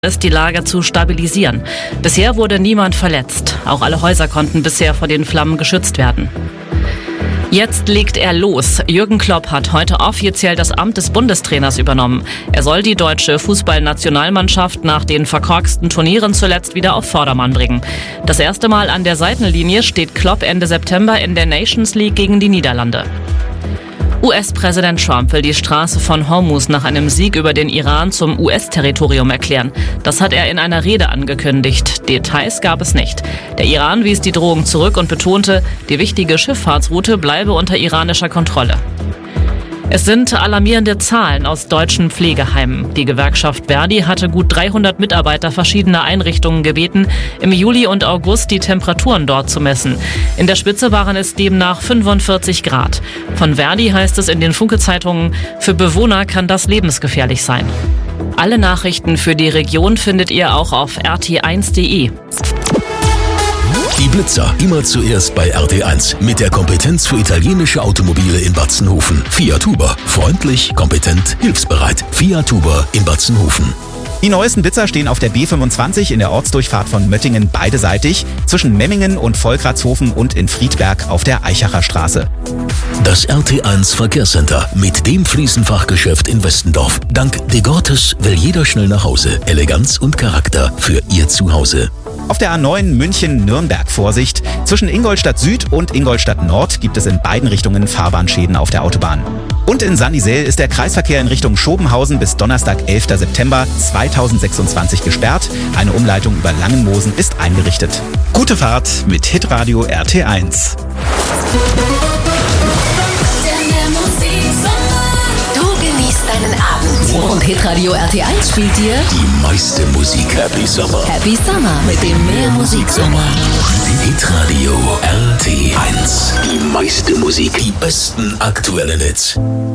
ist, die Lage zu stabilisieren. Bisher wurde niemand verletzt. Auch alle Häuser konnten bisher vor den Flammen geschützt werden. Jetzt legt er los. Jürgen Klopp hat heute offiziell das Amt des Bundestrainers übernommen. Er soll die deutsche Fußballnationalmannschaft nach den verkorksten Turnieren zuletzt wieder auf Vordermann bringen. Das erste Mal an der Seitenlinie steht Klopp Ende September in der Nations League gegen die Niederlande. US-Präsident Trump will die Straße von Hormuz nach einem Sieg über den Iran zum US-Territorium erklären. Das hat er in einer Rede angekündigt. Details gab es nicht. Der Iran wies die Drohung zurück und betonte, die wichtige Schifffahrtsroute bleibe unter iranischer Kontrolle. Es sind alarmierende Zahlen aus deutschen Pflegeheimen. Die Gewerkschaft ver.di hatte gut 300 Mitarbeiter verschiedener Einrichtungen gebeten, im Juli und August die Temperaturen dort zu messen. In der Spitze waren es demnach 45 Grad. Von ver.di heißt es in den Funke-Zeitungen, für Bewohner kann das lebensgefährlich sein. Alle Nachrichten für die Region findet ihr auch auf rt1.de. Die Blitzer immer zuerst bei RT1 mit der Kompetenz für italienische Automobile in Batzenhofen. Fiat Huber. Freundlich, kompetent, hilfsbereit. Fiat Huber in Batzenhofen. Die neuesten Blitzer stehen auf der B25 in der Ortsdurchfahrt von Möttingen beideseitig, zwischen Memmingen und Volkratshofen und in Friedberg auf der Eichacher Straße. Das RT1 Verkehrscenter mit dem Fliesenfachgeschäft in Westendorf. Dank De Gortes will jeder schnell nach Hause. Eleganz und Charakter für Ihr Zuhause. Auf der A9 München-Nürnberg Vorsicht. Zwischen Ingolstadt Süd und Ingolstadt Nord gibt es in beiden Richtungen Fahrbahnschäden auf der Autobahn. Und in Sannisel ist der Kreisverkehr in Richtung Schobenhausen bis Donnerstag, 11. September 2026 gesperrt. Eine Umleitung über Langenmosen ist eingerichtet. Gute Fahrt mit Hitradio RT1. Deinen Abend. Und Hitradio RT1 spielt dir die meiste Musik. Happy Summer. Happy Summer mit dem Mehrmusiksommer. Hitradio RT1. Die meiste Musik. Die besten aktuellen Hits.